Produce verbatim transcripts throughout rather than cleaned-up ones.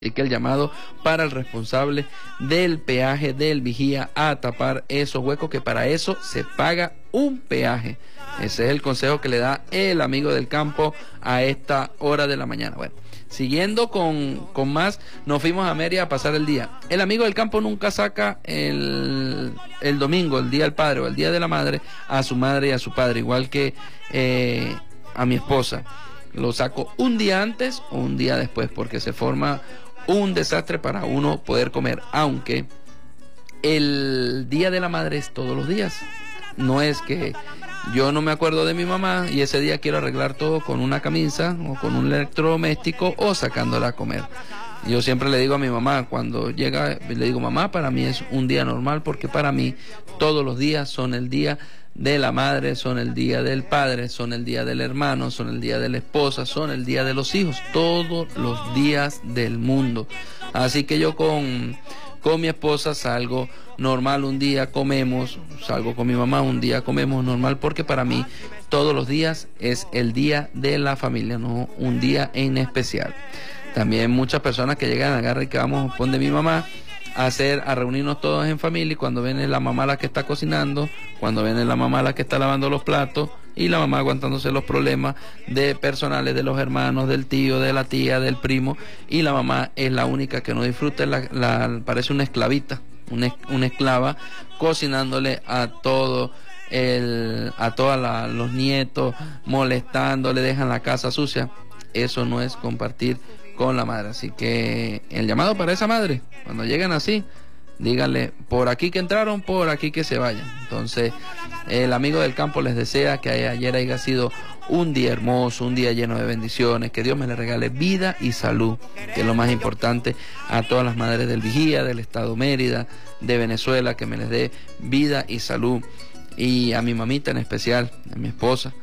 Y que el llamado para el responsable del peaje del vigía a tapar esos huecos, que para eso se paga un peaje. Ese es el consejo que le da el amigo del campo a esta hora de la mañana. Bueno, siguiendo con, con más, nos fuimos a Mérida a pasar el día. El amigo del campo nunca saca el, el domingo, el día del padre o el día de la madre, a su madre y a su padre, igual que eh, a mi esposa. Lo saco un día antes o un día después, porque se forma un desastre para uno poder comer, aunque el día de la madre es todos los días. No es que yo no me acuerdo de mi mamá y ese día quiero arreglar todo con una camisa o con un electrodoméstico o sacándola a comer. Yo siempre le digo a mi mamá, cuando llega, le digo, mamá, para mí es un día normal, porque para mí todos los días son el día de la madre, son el día del padre, son el día del hermano, son el día de la esposa, son el día de los hijos, todos los días del mundo. Así que yo con, con mi esposa salgo normal un día, comemos, salgo con mi mamá un día, comemos normal, porque para mí todos los días es el día de la familia, no un día en especial. También muchas personas que llegan, agarran y que vamos con de mi mamá a hacer, a reunirnos todos en familia, y cuando viene la mamá la que está cocinando, cuando viene la mamá la que está lavando los platos, y la mamá aguantándose los problemas de personales de los hermanos, del tío, de la tía, del primo, y la mamá es la única que no disfruta, la, la, parece una esclavita, una, una esclava, cocinándole a todo el, a todos los nietos, molestándole, dejan la casa sucia. Eso no es compartir con la madre. Así que el llamado para esa madre, cuando lleguen así, díganle, por aquí que entraron, por aquí que se vayan. Entonces el amigo del campo les desea que ayer haya sido un día hermoso, un día lleno de bendiciones, que Dios me le regale vida y salud, que es lo más importante. A todas las madres del vigía, del estado Mérida, de Venezuela, que me les dé vida y salud, y a mi mamita en especial, a mi esposa,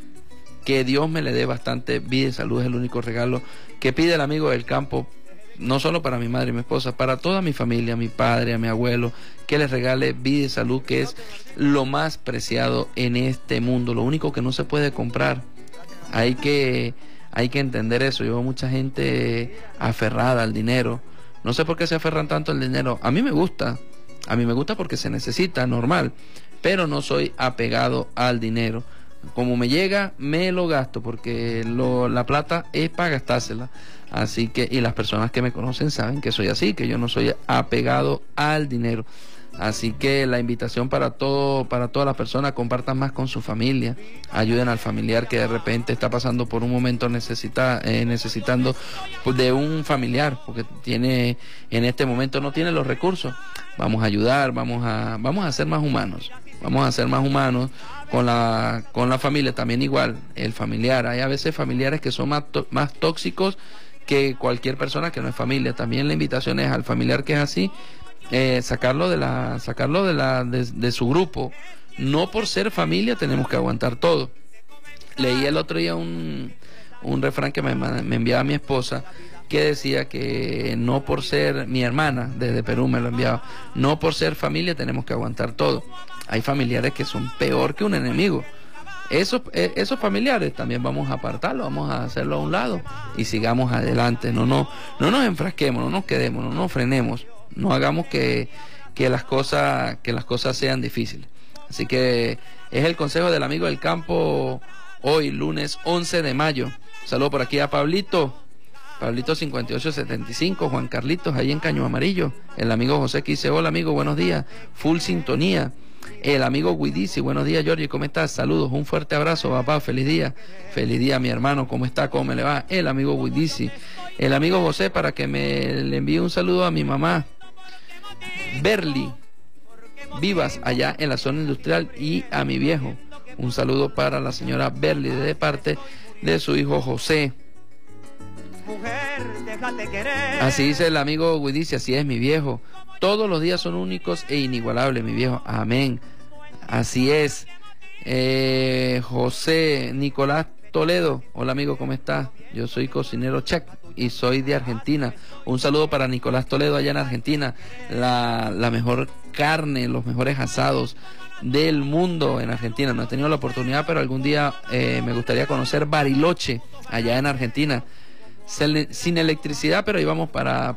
que Dios me le dé bastante vida y salud. Es el único regalo que pide el amigo del campo, no solo para mi madre y mi esposa, para toda mi familia, a mi padre, a mi abuelo, que les regale vida y salud, que es lo más preciado en este mundo, lo único que no se puede comprar. Hay que, hay que entender eso. Yo veo mucha gente aferrada al dinero. No sé por qué se aferran tanto al dinero. A mí me gusta, a mí me gusta porque se necesita, normal, pero no soy apegado al dinero. Como me llega, me lo gasto, porque lo, la plata es para gastársela. Así que, y las personas que me conocen saben que soy así, que yo no soy apegado al dinero. Así que la invitación para todo, para todas las personas, compartan más con su familia, ayuden al familiar que de repente está pasando por un momento necesita, eh, necesitando de un familiar, porque tiene, en este momento no tiene los recursos. Vamos a ayudar, vamos a, vamos a ser más humanos, vamos a ser más humanos con la, con la familia también igual, el familiar. Hay a veces familiares que son más, más tóxicos que cualquier persona que no es familia. También la invitación es al familiar que es así, eh, sacarlo de la, sacarlo de la, de, de su grupo. No por ser familia tenemos que aguantar todo. Leí el otro día un, un refrán que me, me enviaba mi esposa, que decía que no por ser mi hermana, desde Perú me lo enviaba, no por ser familia tenemos que aguantar todo. Hay familiares que son peor que un enemigo. Esos, esos familiares también vamos a apartarlos, vamos a hacerlo a un lado y sigamos adelante. No, no, no nos enfrasquemos, no nos quedemos, no nos frenemos, no hagamos que, que, las cosas, que las cosas sean difíciles. Así que es el consejo del amigo del campo hoy, lunes once de mayo. Saludo por aquí a Pablito. Pablito cincuenta y ocho setenta y cinco, Juan Carlitos, ahí en Caño Amarillo. El amigo José que dice, hola amigo, buenos días, full sintonía. El amigo Guidici, buenos días Giorgio, ¿cómo estás? Saludos, un fuerte abrazo, papá, feliz día. Feliz día mi hermano, ¿cómo está? ¿Cómo me le va? El amigo Guidici. El amigo José, para que me le envíe un saludo a mi mamá, Berli Vivas, allá en la zona industrial, y a mi viejo. Un saludo para la señora Berli de parte de su hijo José. Así dice el amigo Guidici, así es mi viejo. Todos los días son únicos e inigualables, mi viejo. Amén. Así es. Eh, José Nicolás Toledo. Hola amigo, ¿cómo estás? Yo soy cocinero Chuck y soy de Argentina. Un saludo para Nicolás Toledo allá en Argentina. La, la mejor carne, los mejores asados del mundo en Argentina. No he tenido la oportunidad, pero algún día eh, me gustaría conocer Bariloche allá en Argentina. Sin electricidad, pero íbamos para